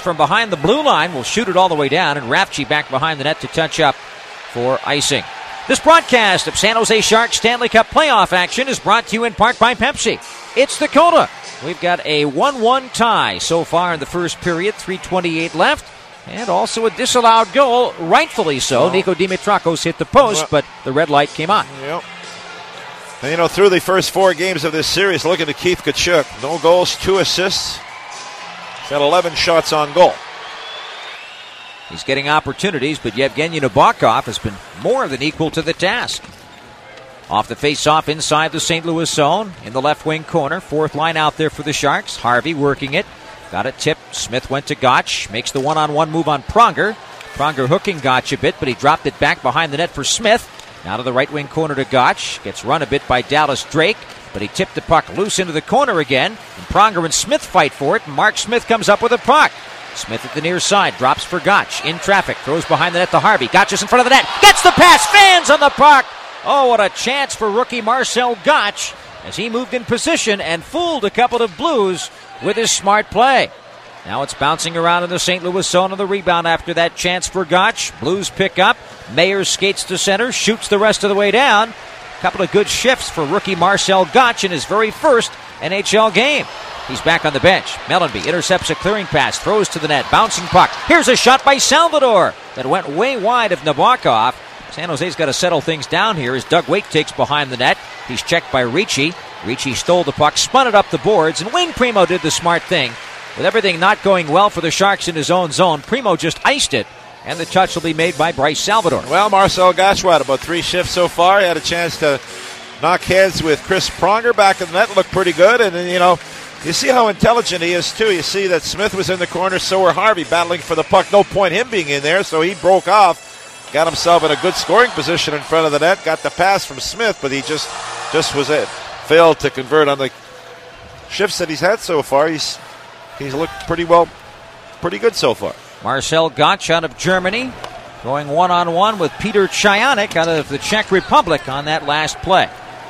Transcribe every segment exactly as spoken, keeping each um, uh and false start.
from behind the blue line will shoot it all the way down, and Rafchi back behind the net to touch up for icing. This broadcast of San Jose Sharks Stanley Cup playoff action is brought to you in part by Pepsi. It's the Coda. We've got a one one tie so far in the first period, three twenty-eight left, and also a disallowed goal, rightfully so. Well, Nico Dimitrakos hit the post, well, but the red light came on. Yep. And, you know, through the first four games of this series, looking at Keith Tkachuk, no goals, two assists. He's got eleven shots on goal. He's getting opportunities, but Yevgeny Nabokov has been more than equal to the task. Off the face-off inside the Saint Louis zone in the left wing corner. Fourth line out there for the Sharks. Harvey working it. Got it tipped. Smith went to Gotch. Makes the one-on-one move on Pronger. Pronger hooking Gotch a bit, but he dropped it back behind the net for Smith. Now to the right wing corner to Gotch. Gets run a bit by Dallas Drake, but he tipped the puck loose into the corner again. And Pronger and Smith fight for it, and Mark Smith comes up with a puck. Smith at the near side, drops for Gotch. In traffic, throws behind the net to Harvey. Gotch is in front of the net. Gets the pass, fans on the puck. Oh, what a chance for rookie Marcel Gotch as he moved in position and fooled a couple of Blues with his smart play. Now it's bouncing around in the Saint Louis zone on the rebound after that chance for Gotch. Blues pick up. Mayer skates to center, shoots the rest of the way down. A couple of good shifts for rookie Marcel Gotch in his very first N H L game. He's back on the bench. Mellanby intercepts a clearing pass, throws to the net, bouncing puck. Here's a shot by Salvador that went way wide of Nabokov. San Jose's got to settle things down here as Doug Weight takes behind the net. He's checked by Ricci. Ricci stole the puck, spun it up the boards, and Wayne Primo did the smart thing. With everything not going well for the Sharks in his own zone, Primo just iced it, and the touch will be made by Bryce Salvador. Well, Marcel Gotch, what, about three shifts so far? He had a chance to knock heads with Chris Pronger back in the net, looked pretty good, and then, you know, you see how intelligent he is, too. You see that Smith was in the corner, so were Harvey battling for the puck. No point him being in there, so he broke off, got himself in a good scoring position in front of the net, got the pass from Smith, but he just just was it. Failed to convert on the shifts that he's had so far. He's he's looked pretty well, pretty good so far. Marcel Gotch out of Germany, going one-on-one with Peter Chayanik out of the Czech Republic on that last play.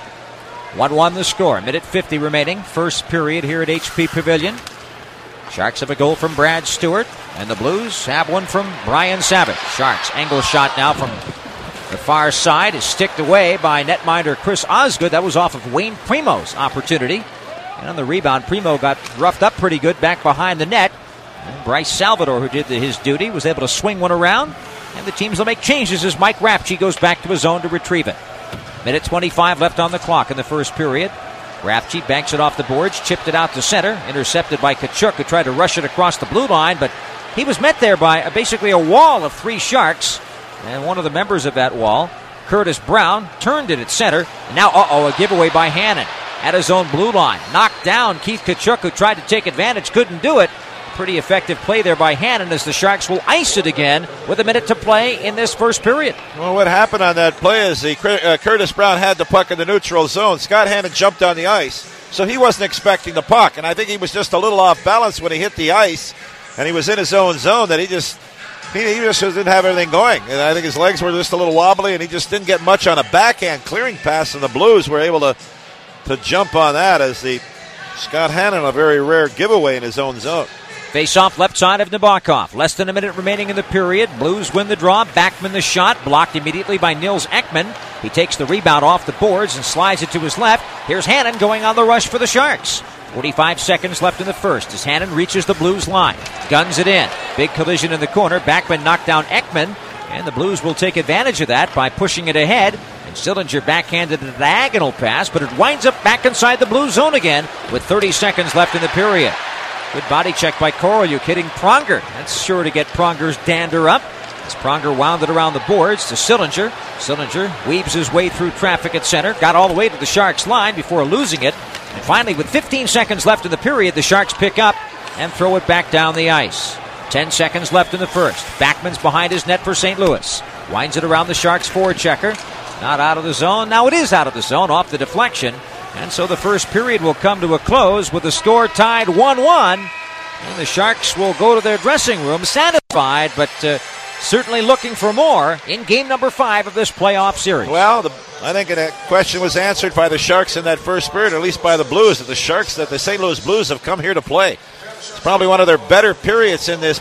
one one the score. Minute fifty remaining. First period here at H P Pavilion. Sharks have a goal from Brad Stewart, and the Blues have one from Brian Savage. Sharks angle shot now from the far side is sticked away by netminder Chris Osgood. That was off of Wayne Primo's opportunity. And on the rebound, Primo got roughed up pretty good back behind the net. And Bryce Salvador, who did the, his duty, was able to swing one around. And the teams will make changes as Mike Rafchi goes back to his zone to retrieve it. Minute twenty-five left on the clock in the first period. Rafchi banks it off the boards, chipped it out to center, intercepted by Tkachuk, who tried to rush it across the blue line, but he was met there by a, basically a wall of three Sharks. And one of the members of that wall, Curtis Brown, turned it at center. And now, uh-oh, a giveaway by Hannon at his own blue line. Knocked down Keith Tkachuk, who tried to take advantage, couldn't do it. Pretty effective play there by Hannon as the Sharks will ice it again with a minute to play in this first period. Well, what happened on that play is the uh, Curtis Brown had the puck in the neutral zone. Scott Hannon jumped on the ice, so he wasn't expecting the puck. And I think he was just a little off balance when he hit the ice, and he was in his own zone that he just he, he just didn't have everything going. And I think his legs were just a little wobbly, and he just didn't get much on a backhand clearing pass, and the Blues were able to, to jump on that as the Scott Hannon, a very rare giveaway in his own zone. Face-off left side of Nabokov. Less than a minute remaining in the period. Blues win the draw. Backman the shot. Blocked immediately by Nils Ekman. He takes the rebound off the boards and slides it to his left. Here's Hannon going on the rush for the Sharks. forty-five seconds left in the first as Hannon reaches the Blues line. Guns it in. Big collision in the corner. Backman knocked down Ekman. And the Blues will take advantage of that by pushing it ahead. And Sillinger backhanded a diagonal pass, but it winds up back inside the Blues zone again with thirty seconds left in the period. Good body check by Korolyuk hitting Pronger. That's sure to get Pronger's dander up. As Pronger wound it around the boards to Sillinger. Sillinger weaves his way through traffic at center. Got all the way to the Sharks line before losing it. And finally, with fifteen seconds left in the period, the Sharks pick up and throw it back down the ice. ten seconds left in the first. Backman's behind his net for Saint Louis. Winds it around the Sharks forward checker. Not out of the zone. Now it is out of the zone off the deflection. And so the first period will come to a close with the score tied one one. And the Sharks will go to their dressing room satisfied, but uh, certainly looking for more in game number five of this playoff series. Well, the, I think that question was answered by the Sharks in that first period, or at least by the Blues. That the Sharks, that the Saint Louis Blues have come here to play. It's probably one of their better periods in this